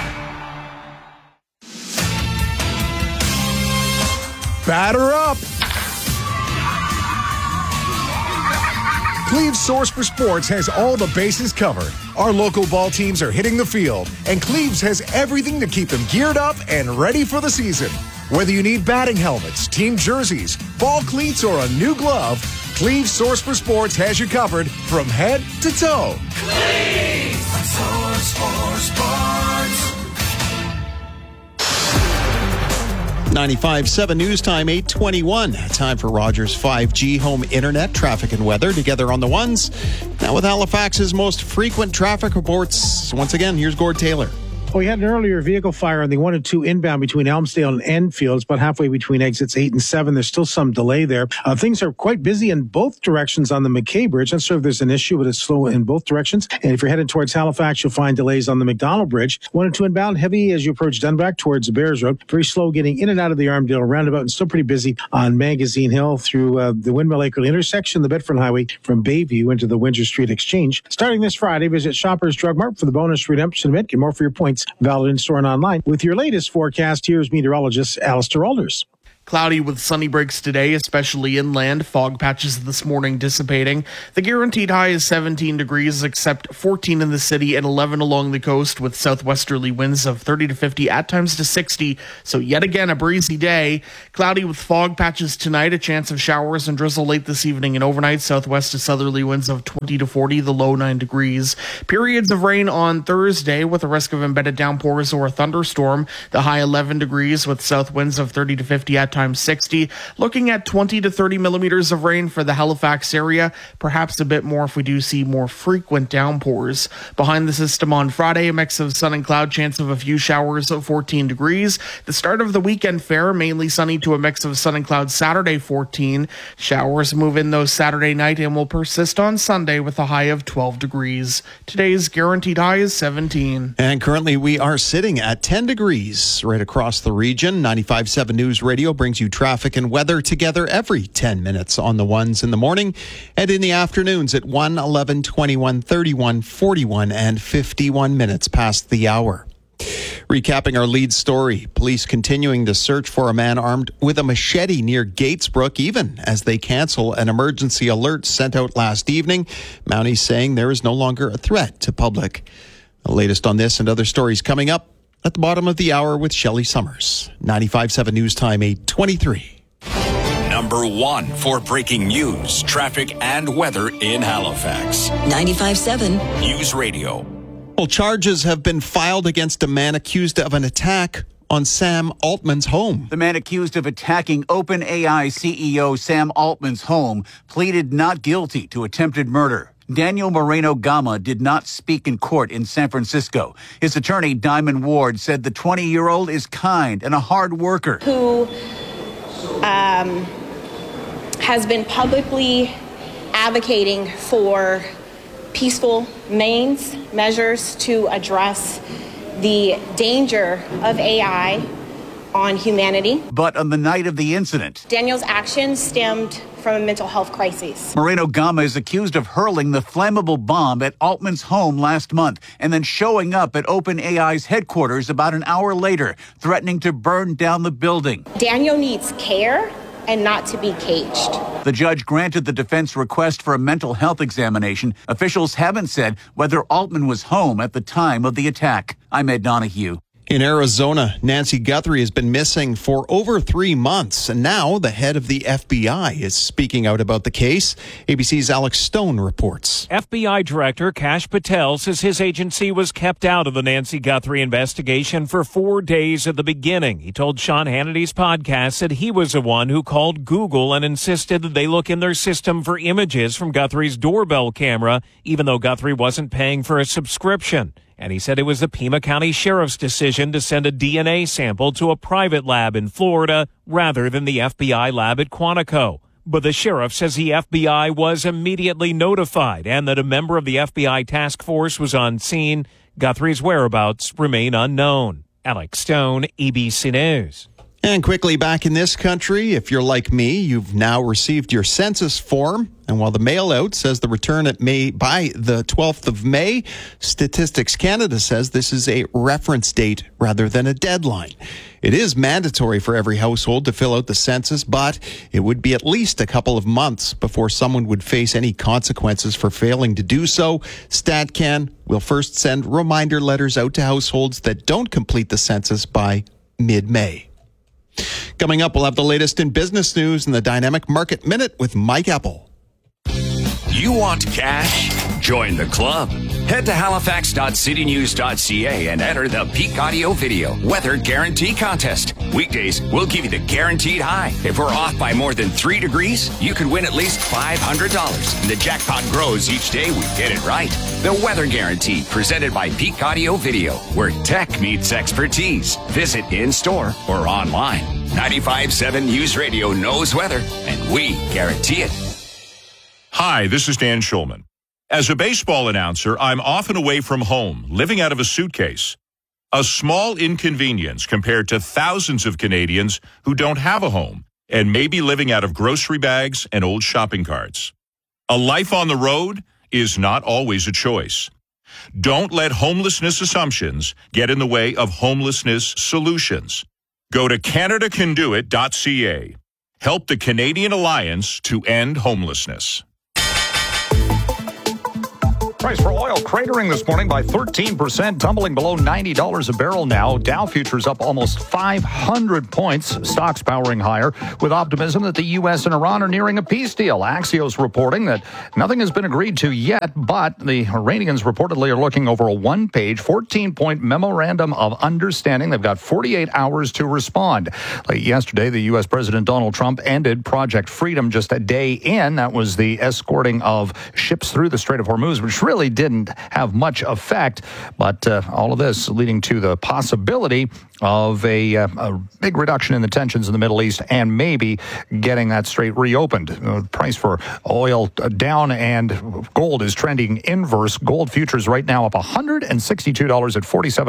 Batter up! Cleve's Source for Sports has all the bases covered. Our local ball teams are hitting the field, and Cleve's has everything to keep them geared up and ready for the season. Whether you need batting helmets, team jerseys, ball cleats, or a new glove, Cleve's Source for Sports has you covered from head to toe. Cleve's Source for Sports. 95.7 News Time, 8:21. Time for Rogers 5G home internet traffic and weather together on the ones. Now with Halifax's most frequent traffic reports. Once again, here's Gord Taylor. We had an earlier vehicle fire on the 1 and 2 inbound between Elmsdale and Enfield. It's about halfway between exits 8 and 7. There's still some delay there. Things are quite busy in both directions on the McKay Bridge. Not sure if there's an issue, but it's slow in both directions. And if you're headed towards Halifax, you'll find delays on the McDonald Bridge. 1 and 2 inbound, heavy as you approach Dunback towards the Bears Road. Very slow getting in and out of the Armdale roundabout, and still pretty busy on Magazine Hill through the Windmill Acre intersection, the Bedford Highway from Bayview into the Windsor Street Exchange. Starting this Friday, visit Shoppers Drug Mart for the bonus redemption event. Get more for your points. Valid in store and online. With your latest forecast, here's meteorologist Alistair Alders. Cloudy with sunny breaks today, especially inland. Fog patches this morning dissipating. The guaranteed high is 17 degrees, except 14 in the city and 11 along the coast, with southwesterly winds of 30 to 50, at times to 60. So yet again, a breezy day. Cloudy with fog patches tonight, a chance of showers and drizzle late this evening and overnight. Southwest to southerly winds of 20 to 40, the low 9 degrees. Periods of rain on Thursday with a risk of embedded downpours or a thunderstorm. The high 11 degrees with south winds of 30 to 50, at times 60. Looking at 20 to 30 millimeters of rain for the Halifax area, perhaps a bit more if we do see more frequent downpours. Behind the system on Friday, a mix of sun and cloud, chance of a few showers of 14 degrees. The start of the weekend fair, mainly sunny to a mix of sun and cloud Saturday, 14. Showers move in those Saturday night and will persist on Sunday with a high of 12 degrees. Today's guaranteed high is 17. And currently we are sitting at 10 degrees right across the region. 95.7 News Radio brings you traffic and weather together every 10 minutes on the ones in the morning and in the afternoons at 1, 11, 21, 31, 41, and 51 minutes past the hour. Recapping our lead story, police continuing to search for a man armed with a machete near Gatesbrook, even as they cancel an emergency alert sent out last evening. Mounties saying there is no longer a threat to public. The latest on this and other stories coming up at the bottom of the hour with Shelley Summers. 95.7 News Time, 8:23. Number 1 for breaking news, traffic, and weather in Halifax. 95.7 News Radio. Well, charges have been filed against a man accused of an attack on Sam Altman's home. The man accused of attacking OpenAI CEO Sam Altman's home pleaded not guilty to attempted murder. Daniel Moreno Gama did not speak in court in San Francisco. His attorney, Diamond Ward, said the 20-year-old is kind and a hard worker. Who has been publicly advocating for peaceful measures to address the danger of AI on humanity. But on the night of the incident, Daniel's actions stemmed from a mental health crisis. Moreno Gama is accused of hurling the flammable bomb at Altman's home last month and then showing up at OpenAI's headquarters about an hour later, threatening to burn down the building. Daniel needs care and not to be caged. The judge granted the defense request for a mental health examination. Officials haven't said whether Altman was home at the time of the attack. I'm Ed Donahue. In Arizona, Nancy Guthrie has been missing for over 3 months, and now the head of the FBI is speaking out about the case. ABC's Alex Stone reports. FBI Director Kash Patel says his agency was kept out of the Nancy Guthrie investigation for 4 days at the beginning. He told Sean Hannity's podcast that he was the one who called Google and insisted that they look in their system for images from Guthrie's doorbell camera, even though Guthrie wasn't paying for a subscription. And he said it was the Pima County Sheriff's decision to send a DNA sample to a private lab in Florida rather than the FBI lab at Quantico. But the sheriff says the FBI was immediately notified and that a member of the FBI task force was on scene. Guthrie's whereabouts remain unknown. Alex Stone, ABC News. And quickly back in this country, if you're like me, you've now received your census form. And while the mail-out says the return by the 12th of May, Statistics Canada says this is a reference date rather than a deadline. It is mandatory for every household to fill out the census, but it would be at least a couple of months before someone would face any consequences for failing to do so. StatCan will first send reminder letters out to households that don't complete the census by mid-May. Coming up, we'll have the latest in business news in the Dynamic Market Minute with Mike Apple. You want cash? Join the club. Head to halifax.citynews.ca and enter the Peak Audio Video Weather Guarantee Contest. Weekdays, we'll give you the guaranteed high. If we're off by more than 3 degrees, you could win at least $500. And the jackpot grows each day we get it right. The Weather Guarantee, presented by Peak Audio Video, where tech meets expertise. Visit in-store or online. 95.7 News Radio knows weather, and we guarantee it. Hi, this is Dan Schulman. As a baseball announcer, I'm often away from home, living out of a suitcase. A small inconvenience compared to thousands of Canadians who don't have a home and may be living out of grocery bags and old shopping carts. A life on the road is not always a choice. Don't let homelessness assumptions get in the way of homelessness solutions. Go to CanadaCanDoIt.ca. Help the Canadian Alliance to End Homelessness. Price for oil cratering this morning by 13%, tumbling below $90 a barrel now. Dow futures up almost 500 points. Stocks powering higher with optimism that the U.S. and Iran are nearing a peace deal. Axios reporting that nothing has been agreed to yet, but the Iranians reportedly are looking over a one-page, 14-point memorandum of understanding. They've got 48 hours to respond. Late yesterday, the U.S. President Donald Trump ended Project Freedom just a day in. That was the escorting of ships through the Strait of Hormuz, which really didn't have much effect, but all of this leading to the possibility of a big reduction in the tensions in the Middle East and maybe getting that strait reopened. Price for oil down and gold is trending inverse. Gold futures right now up $162 at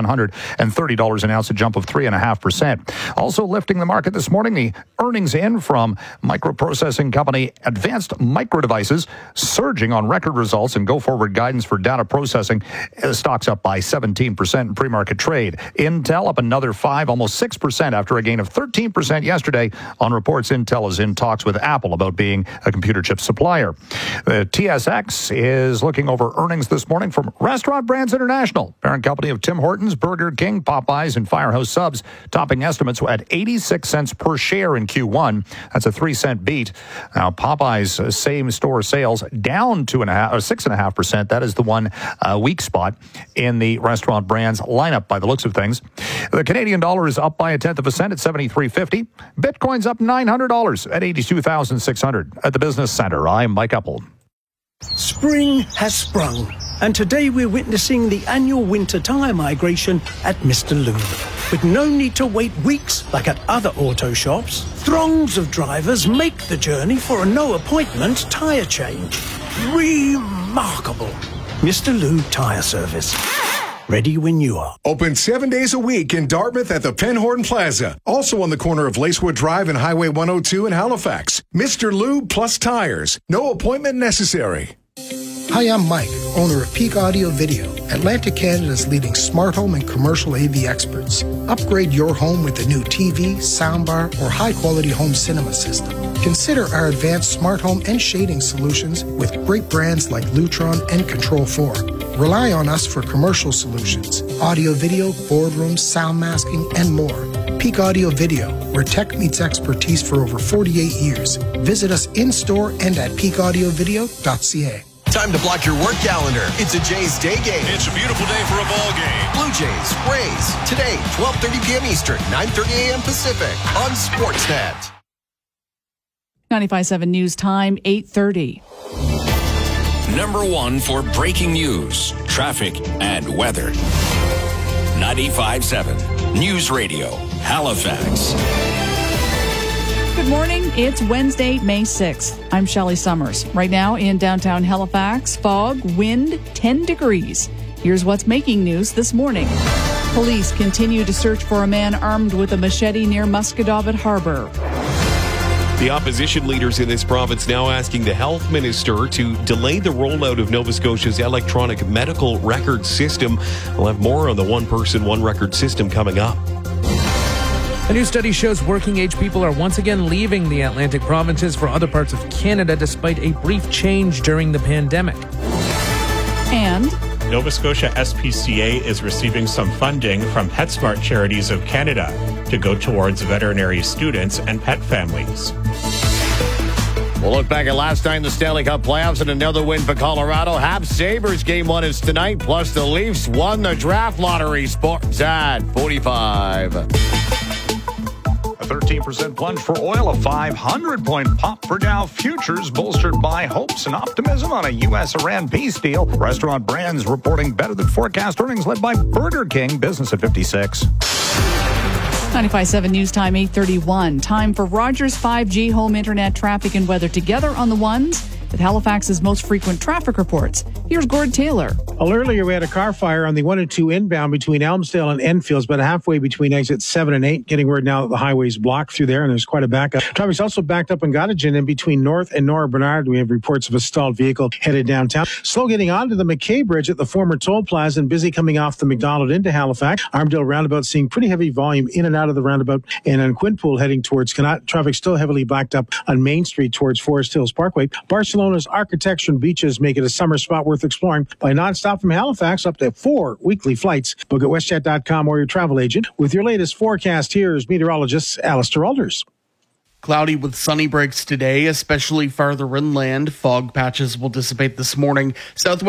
$4,730 an ounce, a jump of 3.5%. Also lifting the market this morning, the earnings in from microprocessing company Advanced Micro Devices, surging on record results and go-forward guidance for data processing. Stocks up by 17% in pre-market trade. Intel up another 5, almost 6% after a gain of 13% yesterday on reports Intel is in talks with Apple about being a computer chip supplier. The TSX is looking over earnings this morning from Restaurant Brands International, parent company of Tim Hortons, Burger King, Popeyes, and Firehouse Subs, topping estimates at 86 cents per share in Q1. That's a 3-cent beat. Now, Popeyes' same-store sales down 6.5%. That is the one weak spot in the Restaurant Brands lineup by the looks of things. The Canadian dollar is up by 0.1% at 73.50. Bitcoin's up $900 at 82,600. At the Business Center, I'm Mike Uppel. Spring has sprung, and today we're witnessing the annual winter tire migration at Mr. Lube. With no need to wait weeks like at other auto shops, throngs of drivers make the journey for a no-appointment tire change. Remarkable. Mr. Lube Tire Service. Ready when you are. Open 7 days a week in Dartmouth at the Penhorn Plaza. Also on the corner of Lacewood Drive and Highway 102 in Halifax. Mr. Lube Plus Tires. No appointment necessary. Hi, I'm Mike, owner of Peak Audio Video, Atlantic Canada's leading smart home and commercial AV experts. Upgrade your home with a new TV, soundbar, or high-quality home cinema system. Consider our advanced smart home and shading solutions with great brands like Lutron and Control4. Rely on us for commercial solutions, audio, video, boardrooms, sound masking, and more. Peak Audio Video, where tech meets expertise for over 48 years. Visit us in-store and at peakaudiovideo.ca. Time to block your work calendar. It's a Jays Day game. It's a beautiful day for a ball game. Blue Jays, Rays. Today, 12:30 p.m. Eastern, 9:30 a.m. Pacific on Sportsnet. 95.7 News Time, 8:30. Number one for breaking news, traffic, and weather. 95.7 News Radio, Halifax. Good morning. It's Wednesday, May 6th. I'm Shelley Summers. Right now in downtown Halifax, fog, wind, 10 degrees. Here's what's making news this morning. Police continue to search for a man armed with a machete near Musquodoboit Harbor. The opposition leaders in this province now asking the health minister to delay the rollout of Nova Scotia's electronic medical record system. We'll have more on the one-person, one-record system coming up. A new study shows working-age people are once again leaving the Atlantic provinces for other parts of Canada despite a brief change during the pandemic. And Nova Scotia SPCA is receiving some funding from PetSmart Charities of Canada to go towards veterinary students and pet families. We'll look back at last night in the Stanley Cup playoffs and another win for Colorado. Habs Sabres game 1 is tonight, plus the Leafs won the draft lottery. Sports at 45. A 13% plunge for oil, a 500-point pop for Dow futures, bolstered by hopes and optimism on a U.S.-Iran peace deal. Restaurant brands reporting better than forecast earnings, led by Burger King. Business at 56. 95.7 News Time, 8:31. Time for Rogers 5G home internet traffic and weather together on the ones with Halifax's most frequent traffic reports. Here's Gord Taylor. Well, earlier we had a car fire on the 1 and 2 inbound between Elmsdale and Enfields, but halfway between exits 7 and 8. Getting word now that the highway's blocked through there, and there's quite a backup. Traffic's also backed up in Gottingen in between North and Nora Bernard. We have reports of a stalled vehicle headed downtown. Slow getting onto the McKay Bridge at the former toll plaza and busy coming off the McDonald into Halifax. Armdale roundabout seeing pretty heavy volume in and out of the roundabout, and on Quinpool heading towards Connaught. Traffic still heavily backed up on Main Street towards Forest Hills Parkway. Barcelona's architecture and beaches make it a summer spot worth exploring by nonstop from Halifax up to 4 weekly flights. Book at WestJet.com or your travel agent. With your latest forecast, here's meteorologist Alistair Alders. Cloudy with sunny breaks today, especially farther inland. Fog patches will dissipate this morning. Southwest